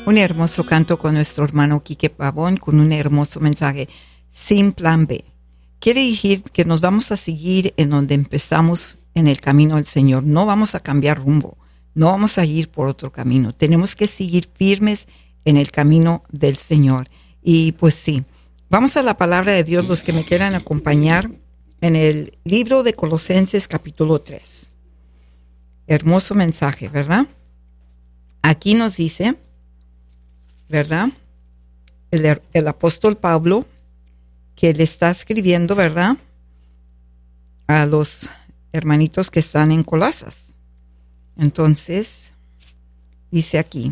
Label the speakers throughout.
Speaker 1: Un hermoso canto con nuestro hermano Quique Pavón con un hermoso mensaje, sin plan B. Quiere decir que nos vamos a seguir en donde empezamos en el camino del Señor. No vamos a cambiar rumbo, no vamos a ir por otro camino. Tenemos que seguir firmes en el camino del Señor. Y pues sí, vamos a la palabra de Dios, los que me quieran acompañar en el libro de Colosenses capítulo 3. Hermoso mensaje, ¿verdad? Aquí nos dice, ¿verdad? El apóstol Pablo, que le está escribiendo, ¿verdad?, a los hermanitos que están en Colosas. Entonces, dice aquí,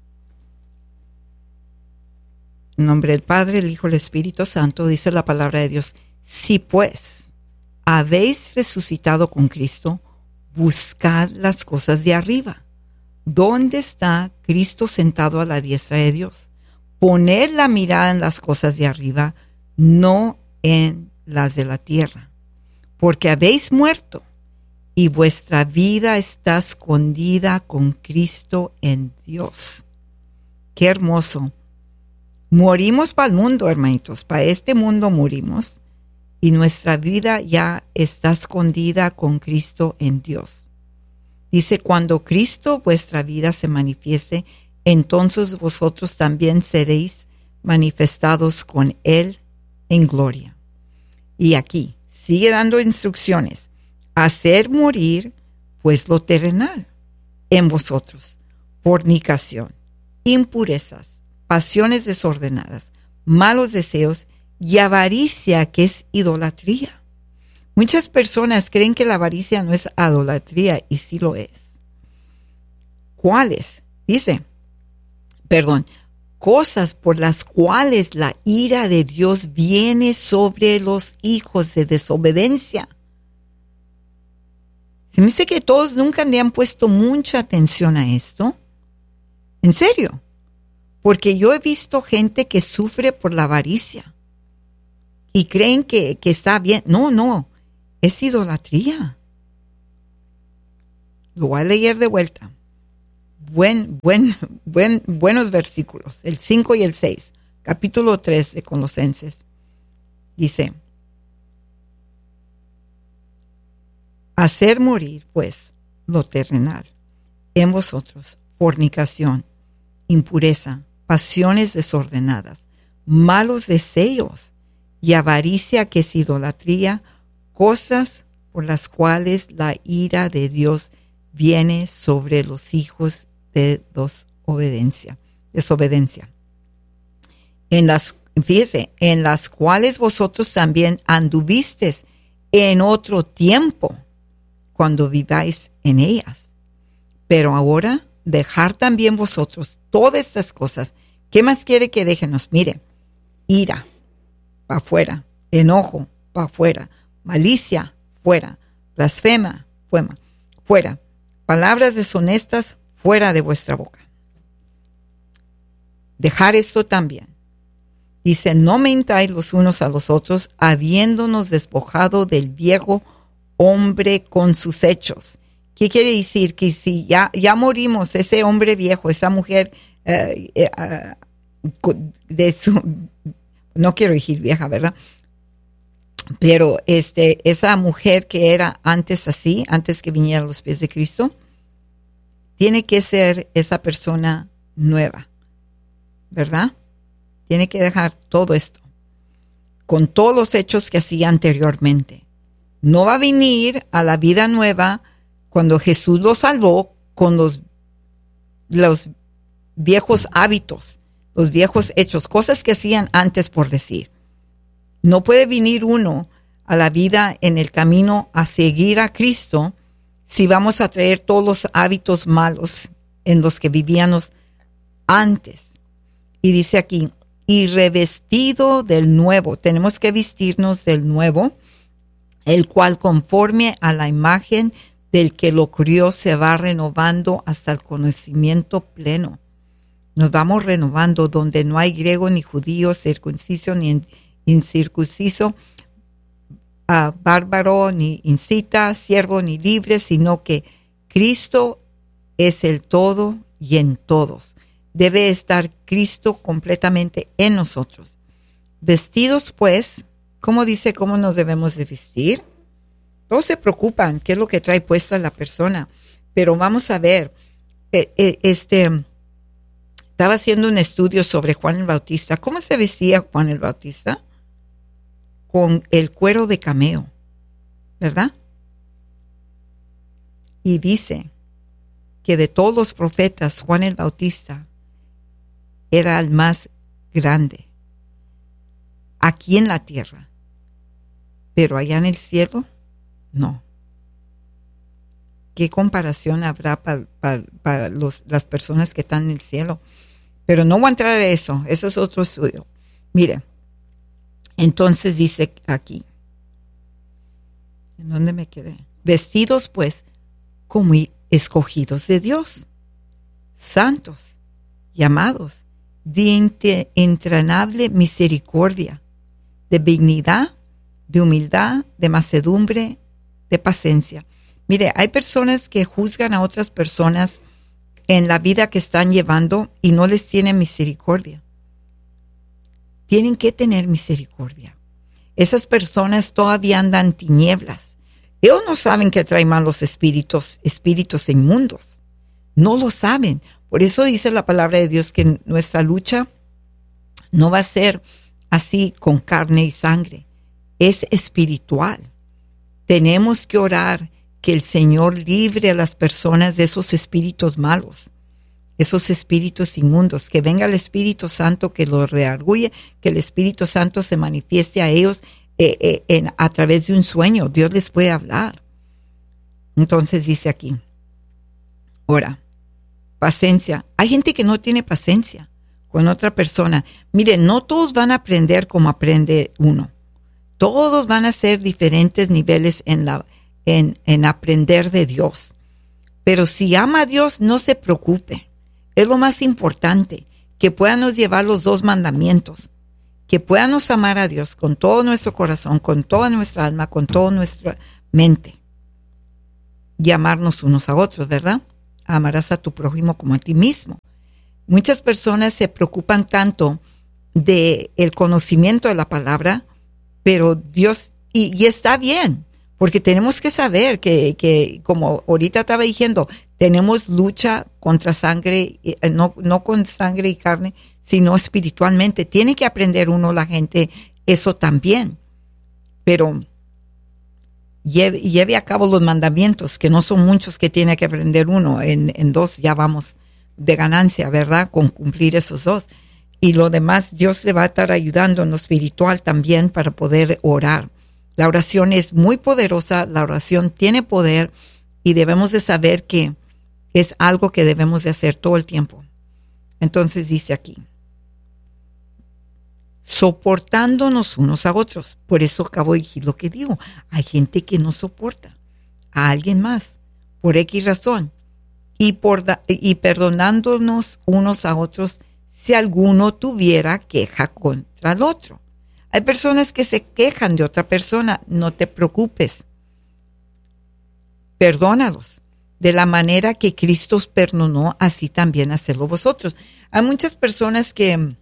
Speaker 1: en nombre del Padre, el Hijo y el Espíritu Santo, dice la palabra de Dios: si pues habéis resucitado con Cristo, buscad las cosas de arriba, donde está Cristo sentado a la diestra de Dios. Poned la mirada en las cosas de arriba, no en las de la tierra, porque habéis muerto y vuestra vida está escondida con Cristo en Dios. Qué hermoso. Morimos para el mundo, hermanitos, para este mundo morimos y nuestra vida ya está escondida con Cristo en Dios. Dice, cuando Cristo vuestra vida se manifieste, entonces vosotros también seréis manifestados con Él en gloria. Y aquí sigue dando instrucciones: hacer morir pues lo terrenal en vosotros: fornicación, impurezas, pasiones desordenadas, malos deseos y avaricia, que es idolatría. Muchas personas creen que la avaricia no es idolatría, y sí lo es. ¿Cuáles? Dice, cosas por las cuales la ira de Dios viene sobre los hijos de desobediencia. Se me dice que todos nunca le han puesto mucha atención a esto. En serio. Porque yo he visto gente que sufre por la avaricia y creen que está bien. No, es idolatría. Lo voy a leer de vuelta. Buenos versículos, el 5 y el 6, capítulo 3 de Colosenses. Dice, hacer morir pues lo terrenal en vosotros: fornicación, impureza, pasiones desordenadas, malos deseos y avaricia, que es idolatría, cosas por las cuales la ira de Dios viene sobre los hijos de desobediencia. En las cuales vosotros también anduvisteis en otro tiempo, cuando viváis en ellas. Pero ahora dejar también vosotros todas estas cosas. ¿Qué más quiere que déjenos? Mire, ira, para afuera; enojo, para afuera; malicia, fuera; blasfema, fuera; palabras deshonestas, fuera de vuestra boca. Dejar esto también. Dice, no mentáis los unos a los otros, habiéndonos despojado del viejo hombre con sus hechos. ¿Qué quiere decir? Que si ya morimos, ese hombre viejo, esa mujer no quiero decir vieja, ¿verdad? Pero esa mujer que era antes así, antes que viniera a los pies de Cristo, tiene que ser esa persona nueva, ¿verdad? Tiene que dejar todo esto, con todos los hechos que hacía anteriormente. No va a venir a la vida nueva cuando Jesús lo salvó con los viejos hábitos, los viejos hechos, cosas que hacían antes, por decir. No puede venir uno a la vida en el camino a seguir a Cristo si vamos a traer todos los hábitos malos en los que vivíamos antes. Y dice aquí, y revestido del nuevo. Tenemos que vestirnos del nuevo, el cual conforme a la imagen del que lo crió se va renovando hasta el conocimiento pleno. Nos vamos renovando, donde no hay griego ni judío, circunciso ni incircunciso, bárbaro ni incita, siervo ni libre, sino que Cristo es el todo y en todos. debe estar Cristo completamente en nosotros. Vestidos, pues, ¿cómo dice cómo nos debemos de vestir? Todos se preocupan qué es lo que trae puesta la persona, pero vamos a ver, estaba haciendo un estudio sobre Juan el Bautista. ¿Cómo se vestía Juan el Bautista? Con el cuero de cameo, ¿verdad? Y dice que de todos los profetas, Juan el Bautista era el más grande aquí en la tierra, pero allá en el cielo, no. ¿Qué comparación habrá para las personas que están en el cielo? Pero no voy a entrar a eso es otro estudio. Mire, entonces dice aquí, ¿en dónde me quedé? Vestidos pues como escogidos de Dios, santos, llamados, de entrañable misericordia, de dignidad, de humildad, de mansedumbre, de paciencia. Mire, hay personas que juzgan a otras personas en la vida que están llevando y no les tienen misericordia. Tienen que tener misericordia. Esas personas todavía andan en tinieblas. Ellos no saben que traen malos espíritus inmundos. No lo saben. Por eso dice la palabra de Dios que nuestra lucha no va a ser así con carne y sangre. Es espiritual. Tenemos que orar que el Señor libre a las personas de esos espíritus malos, esos espíritus inmundos, que venga el Espíritu Santo que los redarguye, que el Espíritu Santo se manifieste a ellos a través de un sueño. Dios les puede hablar. Entonces dice aquí, ahora, paciencia. Hay gente que no tiene paciencia con otra persona. Mire, no todos van a aprender como aprende uno. Todos van a ser diferentes niveles en aprender de Dios. Pero si ama a Dios, no se preocupe. Es lo más importante, que podamos llevar los 2 mandamientos, que podamos amar a Dios con todo nuestro corazón, con toda nuestra alma, con toda nuestra mente. Y amarnos unos a otros, ¿verdad? Amarás a tu prójimo como a ti mismo. Muchas personas se preocupan tanto del conocimiento de la palabra, pero Dios, y está bien, porque tenemos que saber que como ahorita estaba diciendo, tenemos lucha contra sangre, no con sangre y carne, sino espiritualmente. Tiene que aprender la gente, eso también. Pero lleve a cabo los mandamientos, que no son muchos que tiene que aprender uno. En 2 ya vamos de ganancia, ¿verdad? Con cumplir esos 2. Y lo demás, Dios le va a estar ayudando en lo espiritual también para poder orar. La oración es muy poderosa, la oración tiene poder y debemos de saber que es algo que debemos de hacer todo el tiempo. Entonces dice aquí, soportándonos unos a otros. Por eso acabo de decir lo que digo. Hay gente que no soporta a alguien más por X razón y perdonándonos unos a otros si alguno tuviera queja contra el otro. Hay personas que se quejan de otra persona. No te preocupes. Perdónalos. De la manera que Cristo os perdonó, así también hacedlo vosotros. Hay muchas personas que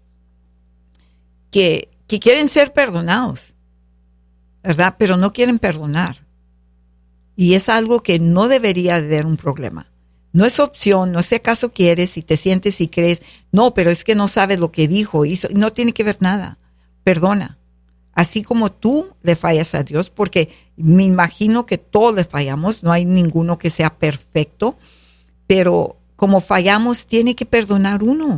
Speaker 1: quieren ser perdonados, ¿verdad? Pero no quieren perdonar. Y es algo que no debería de dar un problema. No es opción, no sé acaso quieres, si te sientes y crees, no, pero es que no sabes lo que dijo, hizo, no tiene que ver nada. Perdona. Así como tú le fallas a Dios, porque me imagino que todos le fallamos, no hay ninguno que sea perfecto, pero como fallamos, tiene que perdonar uno.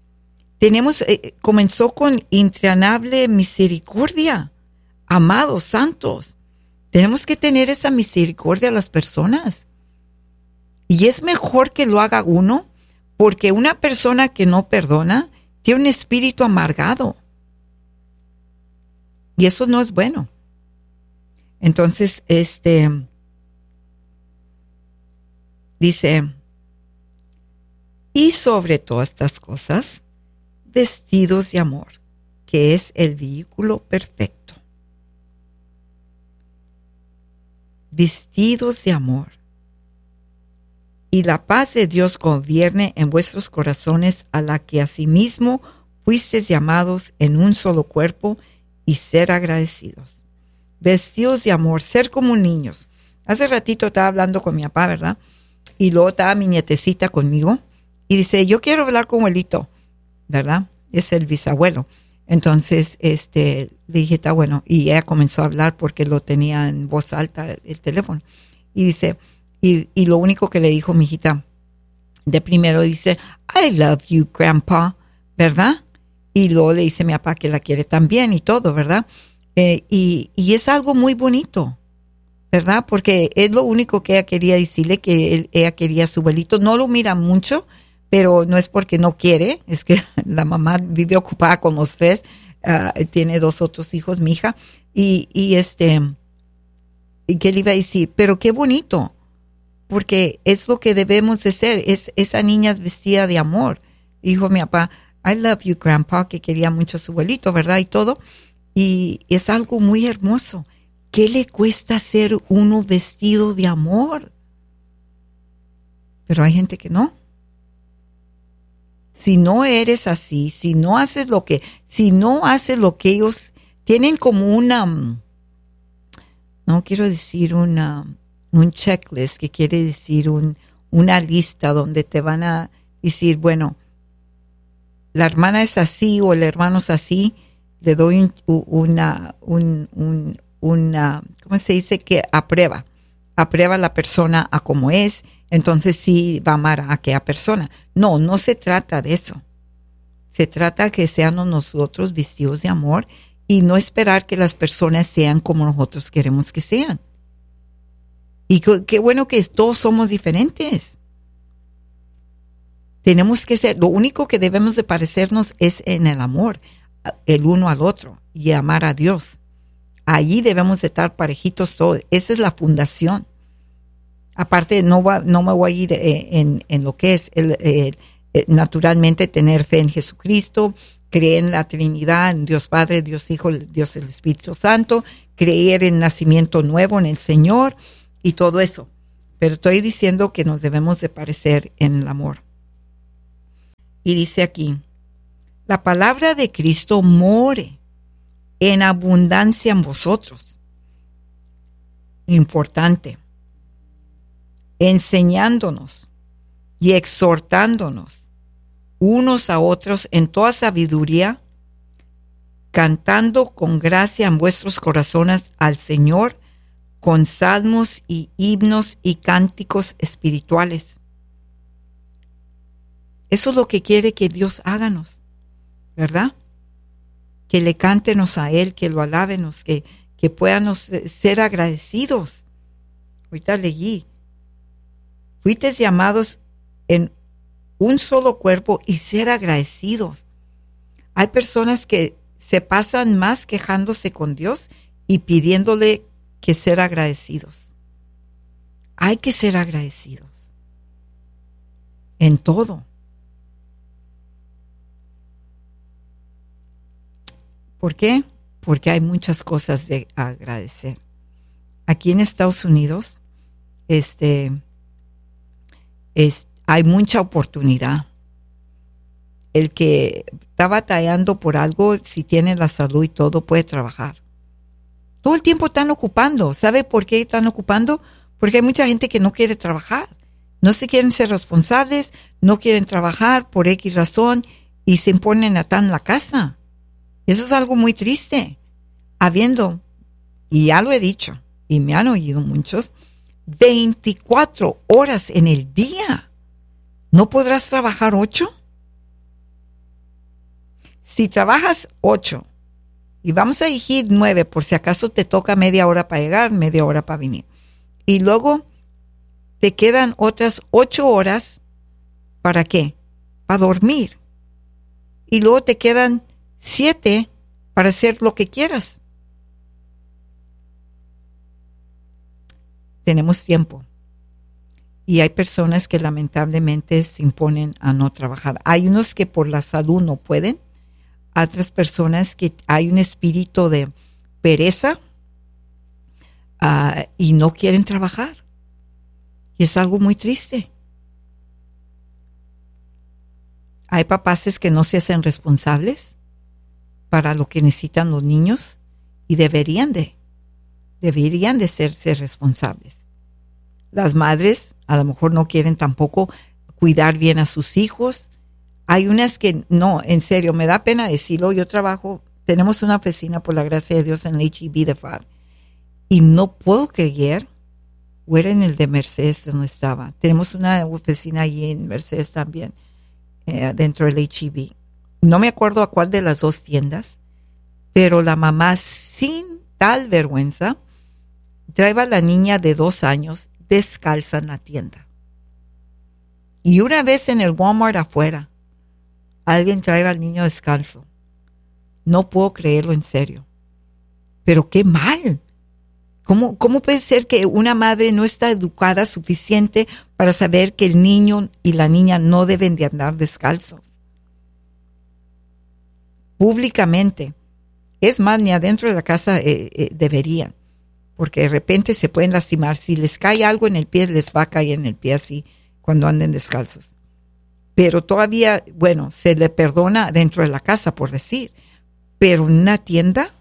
Speaker 1: Comenzó con entrañable misericordia. Amados, santos, tenemos que tener esa misericordia a las personas. Y es mejor que lo haga uno, porque una persona que no perdona tiene un espíritu amargado. Y eso no es bueno. Entonces, dice, y sobre todas estas cosas, vestidos de amor, que es el vehículo perfecto. Vestidos de amor. y la paz de Dios gobierne en vuestros corazones, a la que asimismo fuisteis llamados en un solo cuerpo, y ser agradecidos. Vestidos de amor, ser como niños. Hace ratito estaba hablando con mi papá, ¿verdad? Y luego estaba mi nietecita conmigo y dice, yo quiero hablar con abuelito, ¿verdad? Es el bisabuelo. Entonces, le dije, está bueno. Y ella comenzó a hablar porque lo tenía en voz alta el teléfono. Y dice, y lo único que le dijo mi hijita, de primero dice, I love you, grandpa, ¿verdad? Y luego le dice a mi papá que la quiere también y todo, ¿verdad? Y es algo muy bonito, ¿verdad? Porque es lo único que ella quería decirle, que ella quería a su abuelito. No lo mira mucho, pero no es porque no quiere, es que la mamá vive ocupada con los tres, tiene 2 otros hijos, mi hija, y ¿qué le iba a decir? Pero qué bonito, porque es lo que debemos de ser, esa niña es vestida de amor. Dijo mi papá, I love you, grandpa, que quería mucho a su abuelito, ¿verdad? Y todo, y es algo muy hermoso. ¿Qué le cuesta ser uno vestido de amor? Pero hay gente que no. Si no eres así, si no haces lo que ellos tienen como una, no quiero decir un checklist, que quiere decir una lista donde te van a decir, bueno, la hermana es así o el hermano es así, le doy una, ¿cómo se dice? Que aprueba a la persona a como es, entonces sí va a amar a aquella persona. No se trata de eso. Se trta que seamos nosotros vestidos de amor y no esperar que las personas sean como nosotros queremos que sean. Y qué bueno que todos somos diferentes. Tenemos que ser, lo único que debemos de parecernos es en el amor, el uno al otro, y amar a Dios. Allí debemos de estar parejitos todos. Esa es la fundación. Aparte, no me voy a ir en lo que es naturalmente tener fe en Jesucristo, creer en la Trinidad, en Dios Padre, Dios Hijo, Dios el Espíritu Santo, creer en nacimiento nuevo en el Señor y todo eso. Pero estoy diciendo que nos debemos de parecer en el amor. Y dice aquí, la palabra de Cristo more en abundancia en vosotros. Importante. Enseñándonos y exhortándonos unos a otros en toda sabiduría, cantando con gracia en vuestros corazones al Señor con salmos y himnos y cánticos espirituales. Eso es lo que quiere que Dios háganos, ¿verdad? Que le cántenos a Él, que lo alábenos, que podamos ser agradecidos. Ahorita leí, fuisteis llamados en un solo cuerpo y ser agradecidos. Hay personas que se pasan más quejándose con Dios y pidiéndole que ser agradecidos. Hay que ser agradecidos en todo. ¿Por qué? Porque hay muchas cosas de agradecer. Aquí en Estados Unidos, hay mucha oportunidad. El que está batallando por algo, si tiene la salud y todo, puede trabajar. Todo el tiempo están ocupando. ¿Sabe por qué están ocupando? Porque hay mucha gente que no quiere trabajar. No se quieren ser responsables, no quieren trabajar por X razón y se imponen a estar en la casa. Eso es algo muy triste. Habiendo, y ya lo he dicho, y me han oído muchos, 24 horas en el día. ¿No podrás trabajar 8? Si trabajas 8, y vamos a elegir 9, por si acaso te toca media hora para llegar, media hora para venir. Y luego te quedan otras 8 horas, ¿para qué? Para dormir. Y luego te quedan 7 para hacer lo que quieras. Tenemos tiempo. Y hay personas que lamentablemente se imponen a no trabajar. Hay unos que por la salud no pueden. Otras personas que hay un espíritu de pereza y no quieren trabajar. Y es algo muy triste. hay papás que no se hacen responsables para lo que necesitan los niños y deberían de ser responsables. Las madres a lo mejor no quieren tampoco cuidar bien a sus hijos. Hay unas que no, en serio, me da pena decirlo. Yo tenemos una oficina por la gracia de Dios en el H-E-B de FAR y no puedo creer, o era en el de Mercedes donde estaba. Tenemos una oficina allí en Mercedes también, dentro del H-E-B. No me acuerdo a cuál de las dos tiendas, pero la mamá sin tal vergüenza traía a la niña de 2 años descalza en la tienda. Y una vez en el Walmart afuera, alguien traía al niño descalzo. No puedo creerlo, en serio. Pero qué mal. ¿Cómo puede ser que una madre no está educada suficiente para saber que el niño y la niña no deben de andar descalzos? Públicamente. Es más, ni adentro de la casa deberían, porque de repente se pueden lastimar. Si les cae algo en el pie, les va a caer en el pie así cuando anden descalzos. Pero todavía, bueno, se le perdona dentro de la casa, por decir. Pero en una tienda,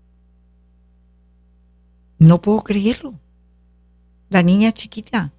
Speaker 1: no puedo creerlo. La niña chiquita.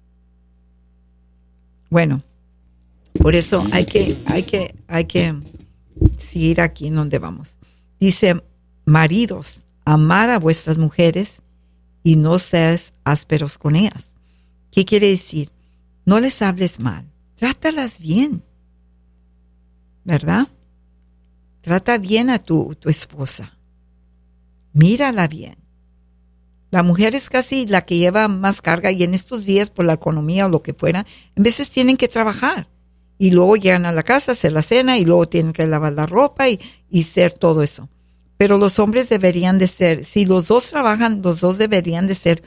Speaker 1: Bueno, por eso hay que seguir aquí en donde vamos. Dice, maridos, amar a vuestras mujeres y no seas ásperos con ellas. ¿Qué quiere decir? No les hables mal, trátalas bien, ¿verdad? Trata bien a tu esposa, mírala bien. La mujer es casi la que lleva más carga y en estos días por la economía o lo que fuera, en veces tienen que trabajar y luego llegan a la casa, hacer la cena y luego tienen que lavar la ropa y hacer todo eso. Pero los hombres deberían de ser, si los dos trabajan, los dos deberían de ser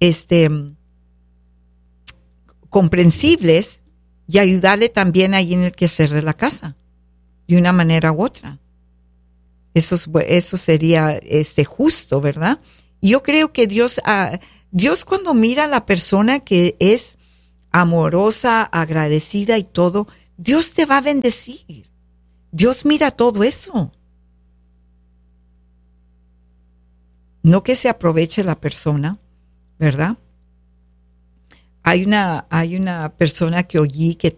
Speaker 1: comprensibles y ayudarle también ahí en el quehacer de la casa, de una manera u otra. Eso sería justo, ¿verdad? Y yo creo que Dios cuando mira a la persona que es amorosa, agradecida y todo, Dios te va a bendecir. Dios mira todo eso. No que se aproveche la persona, ¿verdad? Hay una persona que oí que